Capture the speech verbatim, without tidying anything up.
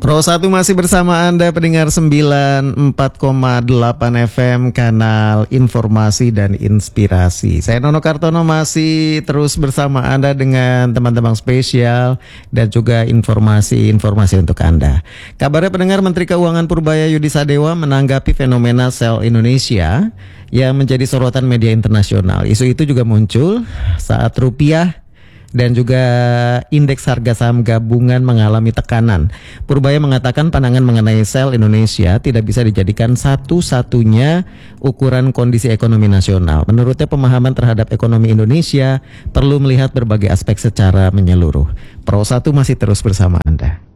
Pro satu masih bersama Anda pendengar sembilan puluh empat koma delapan F M, kanal informasi dan inspirasi. Saya Nono Kartono masih terus bersama Anda dengan teman-teman spesial dan juga informasi-informasi untuk Anda. Kabarnya pendengar, Menteri Keuangan Purbaya Yudi Sadewa menanggapi fenomena sel Indonesia yang menjadi sorotan media internasional. Isu itu juga muncul saat rupiah dan juga indeks harga saham gabungan mengalami tekanan. Purbaya mengatakan pandangan mengenai sel Indonesia tidak bisa dijadikan satu-satunya ukuran kondisi ekonomi nasional. Menurutnya, pemahaman terhadap ekonomi Indonesia perlu melihat berbagai aspek secara menyeluruh. Pro satu masih terus bersama Anda.